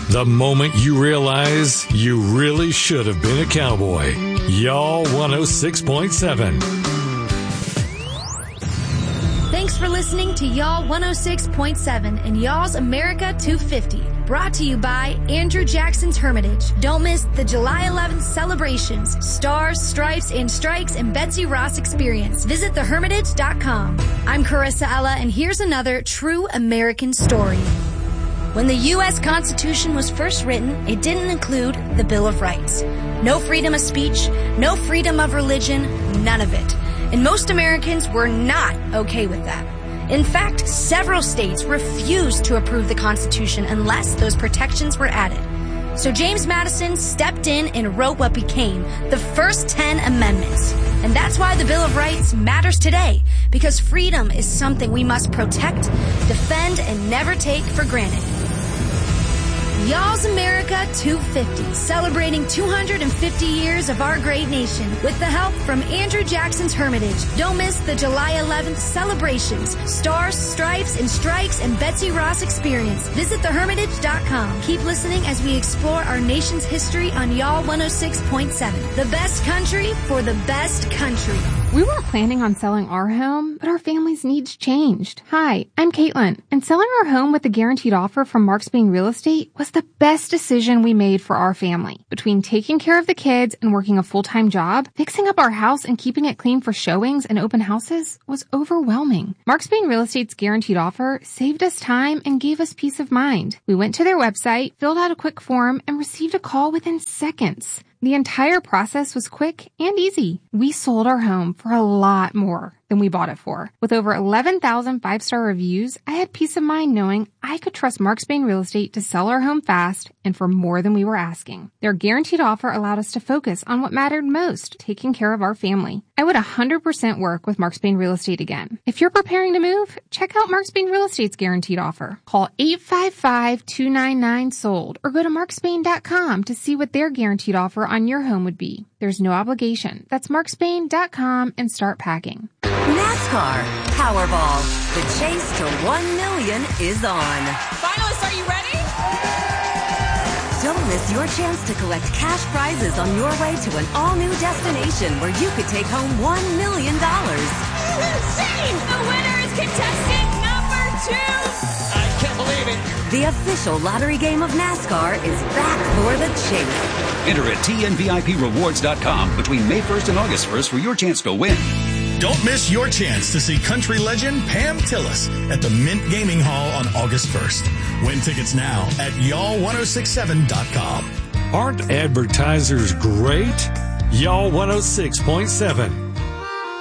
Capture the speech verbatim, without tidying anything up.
The moment you realize you really should have been a cowboy. Y'all one oh six point seven. Thanks for listening to Y'all one oh six point seven and Y'all's America two fifty. Brought to you by Andrew Jackson's Hermitage. Don't miss the July eleventh celebrations, Stars, Stripes, and Strikes, and Betsy Ross experience. Visit the hermitage dot com. I'm Carissa Ella, and here's another true American story. When the U S Constitution was first written, it didn't include the Bill of Rights. No freedom of speech, no freedom of religion, none of it. And most Americans were not okay with that. In fact, several states refused to approve the Constitution unless those protections were added. So James Madison stepped in and wrote what became the first ten amendments. And that's why the Bill of Rights matters today, because freedom is something we must protect, defend, and never take for granted. Y'all's America two fifty, celebrating two hundred fifty years of our great nation with the help from Andrew Jackson's Hermitage. Don't miss the July eleventh celebrations, Stars, Stripes, and Strikes, and Betsy Ross experience. Visit the hermitage dot com. Keep listening as we explore our nation's history on Y'all one oh six point seven. The best country for the best country. We weren't planning on selling our home, but our family's needs changed. Hi, I'm Caitlin, and selling our home with a guaranteed offer from Mark Spain Real Estate was the best decision we made for our family. Between taking care of the kids and working a full-time job, fixing up our house and keeping it clean for showings and open houses was overwhelming. Mark Spain Real Estate's guaranteed offer saved us time and gave us peace of mind. We went to their website, filled out a quick form, and received a call within seconds. The entire process was quick and easy. We sold our home for a lot more than we bought it for. With over eleven thousand five-star reviews, I had peace of mind knowing I could trust Mark Spain Real Estate to sell our home fast and for more than we were asking. Their guaranteed offer allowed us to focus on what mattered most, taking care of our family. I would one hundred percent work with Mark Spain Real Estate again. If you're preparing to move, check out Mark Spain Real Estate's guaranteed offer. Call eight five five, two nine nine, sold or go to mark spain dot com to see what their guaranteed offer on your home would be. There's no obligation. That's mark spain dot com and start packing. NASCAR Powerball. The chase to one million is on. Finalists, are you ready? Don't miss your chance to collect cash prizes on your way to an all-new destination where you could take home one million dollars. Insane! The winner is contestant number two. I can't believe it. The official lottery game of NASCAR is back for the chase. Enter at T N V I P rewards dot com between May first and August first for your chance to win. Don't miss your chance to see country legend Pam Tillis at the Mint Gaming Hall on August first. Win tickets now at y'all one oh six seven dot com. Aren't advertisers great? Y'all one oh six point seven.